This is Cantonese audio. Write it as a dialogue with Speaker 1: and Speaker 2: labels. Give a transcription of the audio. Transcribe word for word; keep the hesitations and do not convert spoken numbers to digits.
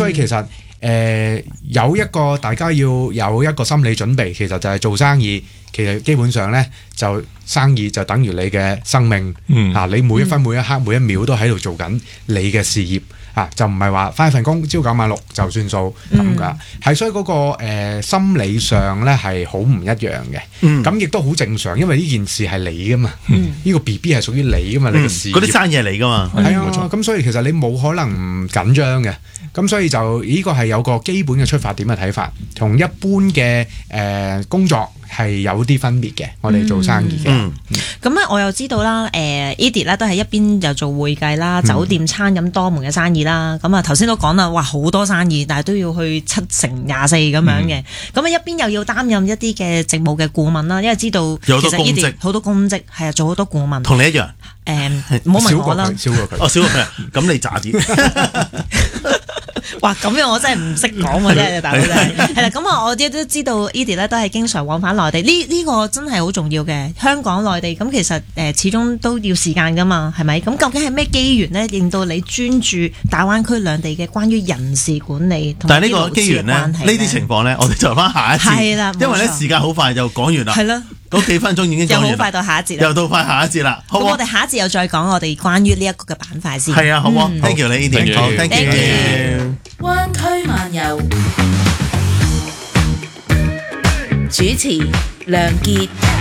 Speaker 1: 所以其實誒、呃、有一個大家要有一個心理準備，其實就係做生意，其實基本上咧就生意就等於你嘅生命，嗯啊，你每一分每一刻每一秒都喺度做緊你嘅事業。啊，就唔係話返一份工朝九晚六就算數咁噶，係、嗯、所以嗰、那個、呃、心理上咧係好唔一樣嘅，咁亦都好正常，因為呢件事係你噶嘛，呢、嗯這個 B B 係屬於你噶嘛，嗯、你嘅事業
Speaker 2: 嗰啲生意係你噶嘛，
Speaker 1: 係啊，咁所以其實你冇可能唔緊張嘅，咁所以就呢、這個係有個基本嘅出發點嘅睇法，同一般嘅誒、呃、工作係有啲分別嘅，我哋做生意嘅。
Speaker 3: 咁咧、嗯，我又知道啦，誒 Eddie 咧都係一邊又做會計啦、嗯、酒店餐飲多門嘅生意啦。咁啊頭先都講啦，哇好多生意，但係都要去七乘廿四咁樣嘅。咁啊、嗯、一邊又要擔任一啲嘅職務嘅顧問啦，因為知道其實 Eddie 好多公職係啊，做好多顧問。
Speaker 2: 同你一樣。
Speaker 3: 誒唔好問我啦，
Speaker 1: 少過佢，
Speaker 2: 哦少過佢，咁你渣啲。
Speaker 3: 哇！咁樣我真係唔識講喎，真係大佬真係。係啦，咁啊，我亦都知道 Eddie 咧都係經常往返內地，呢呢、呢個真係好重要嘅。香港內地咁其實誒、呃、始終都要時間噶嘛，係咪？咁究竟係咩機緣咧，令到你專注大灣區兩地嘅關於人事管理同埋呢個機緣咧？呢
Speaker 2: 啲情況咧，我哋就翻下一節。係啦，因為咧時間好快就講完啦。係啦。嗰幾分鐘已經講完，又好快到下一節啦，又到快下一節啦。好，咁我哋下一節又再講我哋關於呢一個嘅板塊先。係啊，好唔好 ？Thank you，你 Eddie，好 ，Thank you。灣區漫遊，主持梁傑。